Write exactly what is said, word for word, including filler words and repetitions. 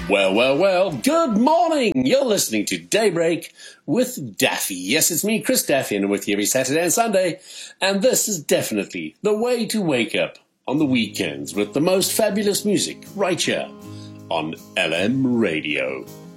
Well, well, well, good morning. You're listening to Daybreak with Daffy. Yes, it's me, Chris Daffy, and I'm with you every Saturday and Sunday. And this is definitely the way to wake up on the weekends with the most fabulous music right here on L M Radio.